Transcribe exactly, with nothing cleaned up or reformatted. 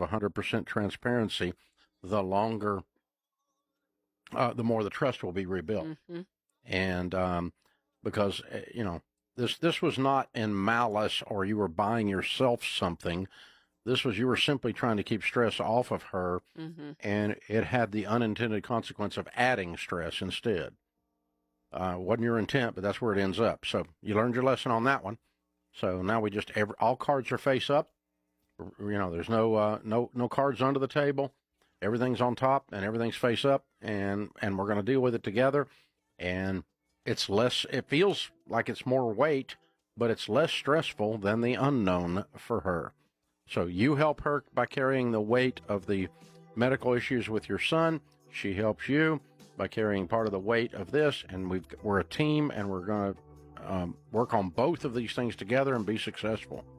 one hundred percent transparency, the longer, uh, the more the trust will be rebuilt. Mm-hmm. And um, because, you know, this this was not in malice or you were buying yourself something. This was you were simply trying to keep stress off of her, Mm-hmm. and it had the unintended consequence of adding stress instead. Uh, wasn't your intent, but that's where it ends up. So you learned your lesson on that one. So now we just every, all cards are face up. You know, there's no uh, no no cards under the table. Everything's on top and everything's face up, and and we're going to deal with it together. And it's less. It feels like it's more weight, but it's less stressful than the unknown for her. So you help her by carrying the weight of the medical issues with your son. She helps you by carrying part of the weight of this, and we've, we're a team, and we're going to um, work on both of these things together and be successful.